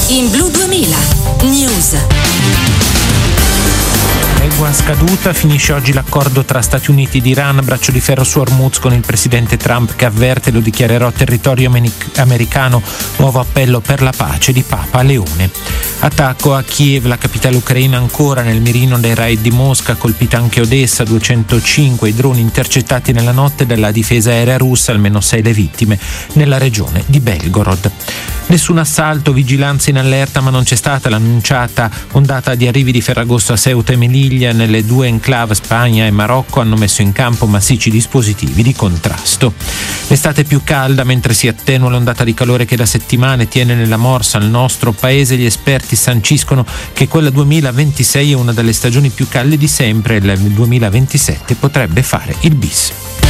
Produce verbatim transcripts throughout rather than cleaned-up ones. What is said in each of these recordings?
In Blu duemila News. Tregua scaduta, finisce oggi l'accordo tra Stati Uniti ed Iran, braccio di ferro su Hormuz con il presidente Trump che avverte lo dichiarerò territorio americano, nuovo appello per la pace di Papa Leone. Attacco a Kiev, la capitale ucraina ancora nel mirino dei raid di Mosca, colpita anche Odessa, duecentocinque i droni intercettati nella notte dalla difesa aerea russa, almeno sei le vittime nella regione di Belgorod. Nessun assalto, vigilanza in allerta, ma non c'è stata l'annunciata ondata di arrivi di Ferragosto a Ceuta e Melilla. Nelle due enclave Spagna e Marocco hanno messo in campo massicci dispositivi di contrasto. L'estate più calda, mentre si attenua l'ondata di calore che da settimane tiene nella morsa il nostro paese, gli esperti sanciscono che quella duemilaventisei è una delle stagioni più calde di sempre e il duemilaventisette potrebbe fare il bis.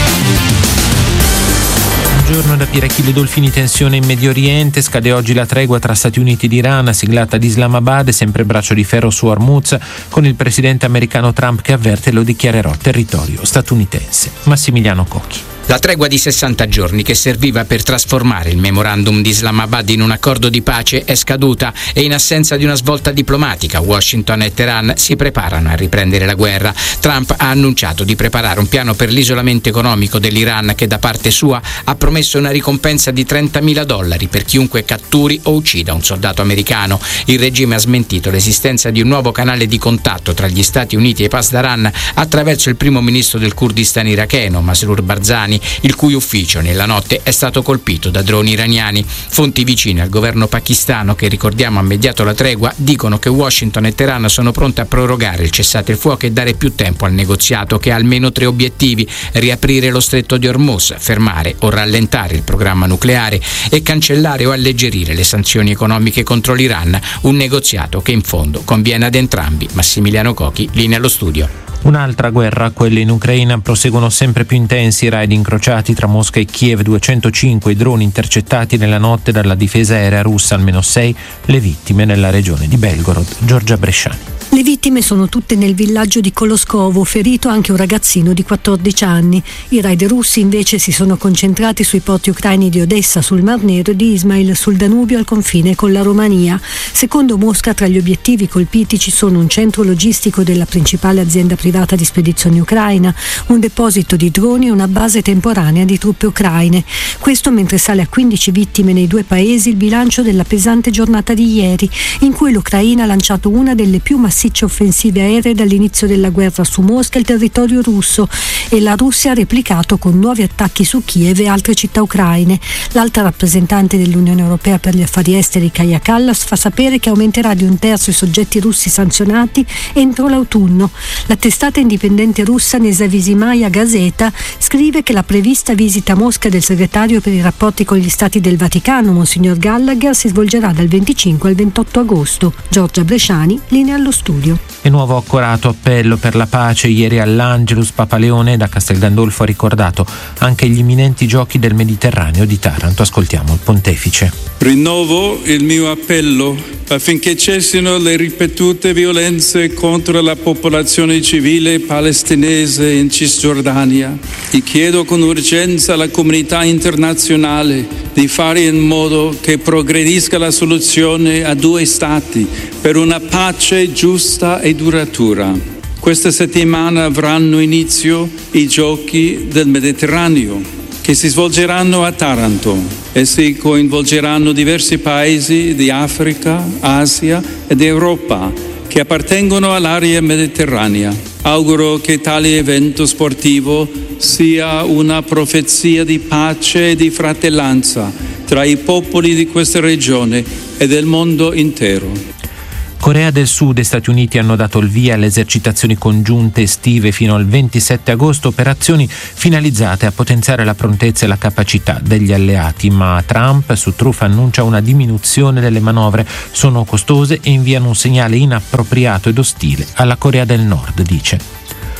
Giorno da Pirachille Dolfini, tensione in Medio Oriente, scade oggi la tregua tra Stati Uniti ed Iran, siglata ad Islamabad, sempre braccio di ferro su Hormuz, con il presidente americano Trump che avverte lo dichiarerò territorio statunitense. Massimiliano Cocchi. La tregua di sessanta giorni che serviva per trasformare il memorandum di Islamabad in un accordo di pace è scaduta e in assenza di una svolta diplomatica Washington e Teheran si preparano a riprendere la guerra. Trump ha annunciato di preparare un piano per l'isolamento economico dell'Iran che da parte sua ha promesso una ricompensa di trentamila dollari per chiunque catturi o uccida un soldato americano. Il regime ha smentito l'esistenza di un nuovo canale di contatto tra gli Stati Uniti e Pasdaran attraverso il primo ministro del Kurdistan iracheno, Masroor Barzani, il cui ufficio nella notte è stato colpito da droni iraniani. Fonti vicine al governo pakistano, che ricordiamo ha mediato la tregua, dicono che Washington e Teheran sono pronte a prorogare il cessate il fuoco e dare più tempo al negoziato, che ha almeno tre obiettivi: riaprire lo stretto di Hormuz, fermare o rallentare il programma nucleare e cancellare o alleggerire le sanzioni economiche contro l'Iran, un negoziato che in fondo conviene ad entrambi. Massimiliano Cocchi, linea allo studio. Un'altra guerra, quella in Ucraina, proseguono sempre più intensi i raid incrociati tra Mosca e Kiev, duecentocinque i droni intercettati nella notte dalla difesa aerea russa, almeno sei le vittime nella regione di Belgorod. Giorgia Bresciani. Le vittime sono tutte nel villaggio di Koloskovo, ferito anche un ragazzino di quattordici anni. I raid russi invece si sono concentrati sui porti ucraini di Odessa sul Mar Nero e di Ismail sul Danubio al confine con la Romania. Secondo Mosca, tra gli obiettivi colpiti ci sono un centro logistico della principale azienda privata di spedizioni ucraina, un deposito di droni e una base temporanea di truppe ucraine. Questo mentre sale a quindici vittime nei due paesi il bilancio della pesante giornata di ieri, in cui l'Ucraina ha lanciato una delle più massicce offensive aeree dall'inizio della guerra su Mosca e il territorio russo, e la Russia ha replicato con nuovi attacchi su Kiev e altre città ucraine. L'alta rappresentante dell'Unione Europea per gli affari esteri Kaja Kallas fa sapere che aumenterà di un terzo i soggetti russi sanzionati entro l'autunno. La testata indipendente russa Nezavisimaya Gazeta scrive che la prevista visita a Mosca del segretario per i rapporti con gli stati del Vaticano, Monsignor Gallagher, si svolgerà dal venticinque al ventotto agosto. Giorgia Bresciani, linea allo studio. E nuovo accorato appello per la pace ieri all'Angelus. Papa Leone da Castel Gandolfo ha ricordato anche gli imminenti giochi del Mediterraneo di Taranto. Ascoltiamo il pontefice. Rinnovo il mio appello affinché cessino le ripetute violenze contro la popolazione civile palestinese in Cisgiordania e chiedo con urgenza alla comunità internazionale di fare in modo che progredisca la soluzione a due stati per una pace giusta e duratura. Questa settimana avranno inizio i Giochi del Mediterraneo, che si svolgeranno a Taranto e si coinvolgeranno diversi paesi di Africa, Asia ed Europa che appartengono all'area mediterranea. Auguro che tale evento sportivo sia una profezia di pace e di fratellanza tra i popoli di questa regione e del mondo intero. Corea del Sud e Stati Uniti hanno dato il via alle esercitazioni congiunte estive fino al ventisette agosto, operazioni finalizzate a potenziare la prontezza e la capacità degli alleati, ma Trump su truffa annuncia una diminuzione delle manovre, sono costose e inviano un segnale inappropriato ed ostile alla Corea del Nord, dice.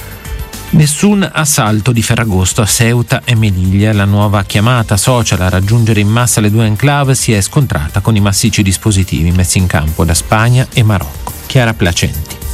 Nessun assalto di Ferragosto a Ceuta e Melilla. La nuova chiamata social a raggiungere in massa le due enclave si è scontrata con i massicci dispositivi messi in campo da Spagna e Marocco. Chiara Placenti.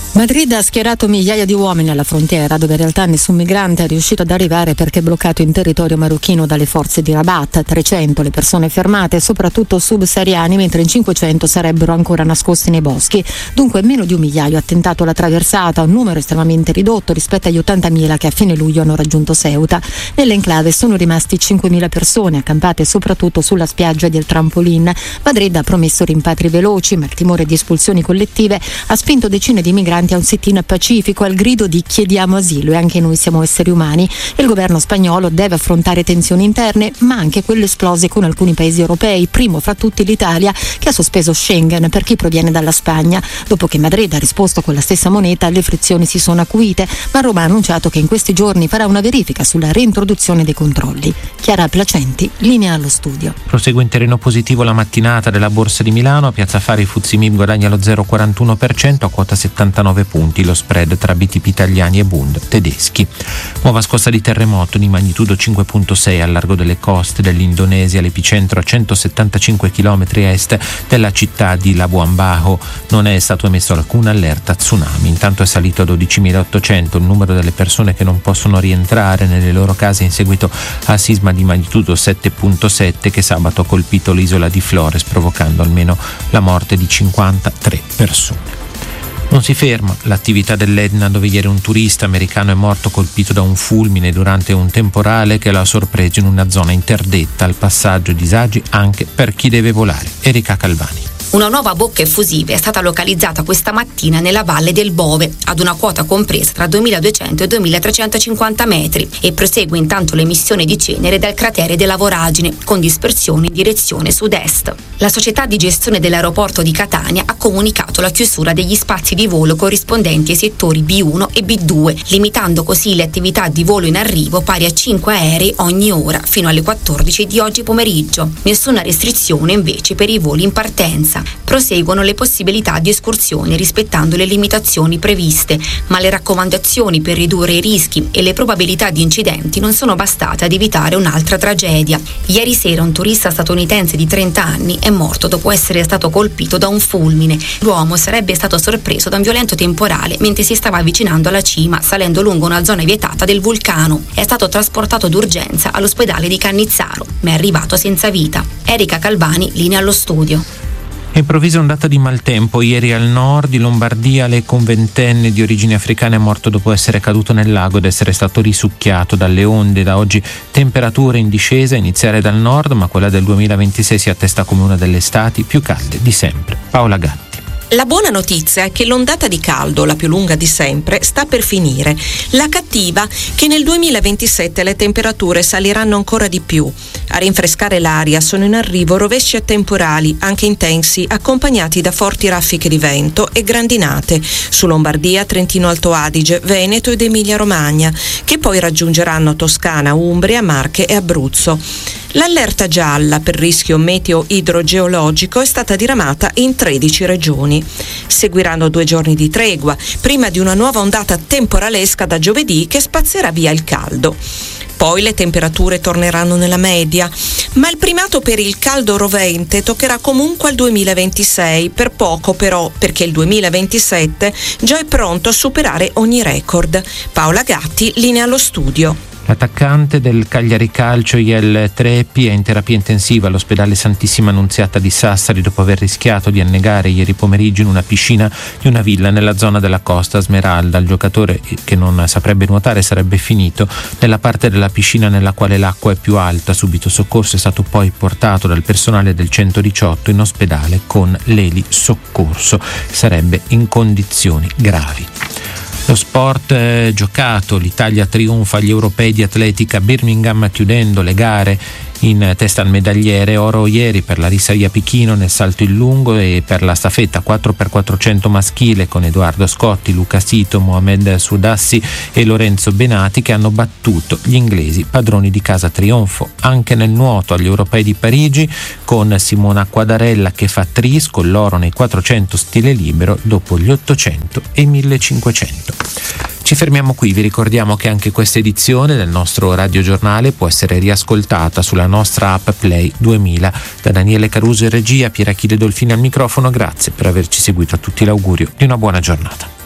Madrid ha schierato migliaia di uomini alla frontiera, dove in realtà nessun migrante è riuscito ad arrivare perché è bloccato in territorio marocchino dalle forze di Rabat. trecento le persone fermate, soprattutto subsahariani, mentre in cinquecento sarebbero ancora nascosti nei boschi. Dunque meno di un migliaio ha tentato la traversata, un numero estremamente ridotto rispetto agli ottantamila che a fine luglio hanno raggiunto Ceuta. Nell'enclave sono rimasti cinquemila persone, accampate soprattutto sulla spiaggia del Trampolin. Madrid ha promesso rimpatri veloci, ma il timore di espulsioni collettive ha spinto decine di migranti a un sit-in pacifico al grido di chiediamo asilo e anche noi siamo esseri umani. Il governo spagnolo deve affrontare tensioni interne, ma anche quelle esplose con alcuni paesi europei, primo fra tutti l'Italia, che ha sospeso Schengen per chi proviene dalla Spagna. Dopo che Madrid ha risposto con la stessa moneta, le frizioni si sono acuite, ma Roma ha annunciato che in questi giorni farà una verifica sulla reintroduzione dei controlli. Chiara Placenti, linea allo studio. Prosegue in terreno positivo la mattinata della Borsa di Milano. A Piazza Affari Fuzzi Mib guadagna lo zero virgola quarantuno per cento a quota settantanove punti, lo spread tra B T P italiani e Bund tedeschi. Nuova scossa di terremoto di magnitudo cinque virgola sei al largo delle coste dell'Indonesia, l'epicentro a centosettantacinque chilometri a est della città di Labuan Bajo. Non è stato emesso alcuna allerta tsunami. Intanto è salito a dodicimilaottocento il numero delle persone che non possono rientrare nelle loro case in seguito al sisma di magnitudo sette virgola sette che sabato ha colpito l'isola di Flores, provocando almeno la morte di cinquantatré persone. Non si ferma l'attività dell'Etna, dove ieri un turista americano è morto colpito da un fulmine durante un temporale che l'ha sorpreso in una zona interdetta, al passaggio disagi anche per chi deve volare. Erika Calvani. Una nuova bocca effusiva è stata localizzata questa mattina nella valle del Bove, ad una quota compresa tra duemiladuecento e duemilatrecentocinquanta metri, e prosegue intanto l'emissione di cenere dal cratere della Voragine, con dispersione in direzione sud-est. La società di gestione dell'aeroporto di Catania ha comunicato la chiusura degli spazi di volo corrispondenti ai settori B uno e B due, limitando così le attività di volo in arrivo pari a cinque aerei ogni ora, fino alle quattordici di oggi pomeriggio. Nessuna restrizione invece per i voli in partenza. Proseguono le possibilità di escursione rispettando le limitazioni previste, ma le raccomandazioni per ridurre i rischi e le probabilità di incidenti non sono bastate ad evitare un'altra tragedia. Ieri sera un turista statunitense di trenta anni è morto dopo essere stato colpito da un fulmine. L'uomo sarebbe stato sorpreso da un violento temporale mentre si stava avvicinando alla cima, salendo lungo una zona vietata del vulcano. È stato trasportato d'urgenza all'ospedale di Cannizzaro, ma è arrivato senza vita. Erika Calvani, linea allo studio. Improvvisa ondata di maltempo ieri al nord di Lombardia. L'eco, un ventenne di origini africane, è morto dopo essere caduto nel lago ed essere stato risucchiato dalle onde. Da oggi temperature in discesa, a iniziare dal nord, ma quella del duemilaventisei si attesta come una delle estati più calde di sempre. Paola Gatti. La buona notizia è che l'ondata di caldo, la più lunga di sempre, sta per finire. La cattiva, che nel duemilaventisette le temperature saliranno ancora di più. A rinfrescare l'aria sono in arrivo rovesci e temporali, anche intensi, accompagnati da forti raffiche di vento e grandinate su Lombardia, Trentino Alto Adige, Veneto ed Emilia Romagna, che poi raggiungeranno Toscana, Umbria, Marche e Abruzzo. L'allerta gialla per rischio meteo idrogeologico è stata diramata in tredici regioni. Seguiranno due giorni di tregua, prima di una nuova ondata temporalesca da giovedì che spazzerà via il caldo. Poi le temperature torneranno nella media, ma il primato per il caldo rovente toccherà comunque al duemilaventisei, per poco però, perché il duemilaventisette già è pronto a superare ogni record. Paola Gatti, linea allo studio. L'attaccante del Cagliari Calcio, Iel Treppi, è in terapia intensiva all'ospedale Santissima Annunziata di Sassari dopo aver rischiato di annegare ieri pomeriggio in una piscina di una villa nella zona della Costa Smeralda. Il giocatore, che non saprebbe nuotare, sarebbe finito nella parte della piscina nella quale l'acqua è più alta. Subito soccorso, è stato poi portato dal personale del centodiciotto in ospedale con l'eli soccorso. Sarebbe in condizioni gravi. Lo sport eh, giocato, l'Italia trionfa agli europei di atletica a Birmingham, chiudendo le gare in testa al medagliere. Oro ieri per Larissa Iapichino nel salto in lungo e per la staffetta quattro per quattrocento maschile, con Edoardo Scotti, Luca Sito, Mohamed Sudassi e Lorenzo Benati, che hanno battuto gli inglesi padroni di casa. Trionfo anche nel nuoto agli europei di Parigi, con Simona Quadarella che fa tris con l'oro nei quattrocento stile libero dopo gli ottocento e i millecinquecento. Ci fermiamo qui, vi ricordiamo che anche questa edizione del nostro radiogiornale può essere riascoltata sulla nostra app Play duemila. Da Daniele Caruso in regia, Pierachille Dolfini al microfono, grazie per averci seguito. A tutti l'augurio di una buona giornata.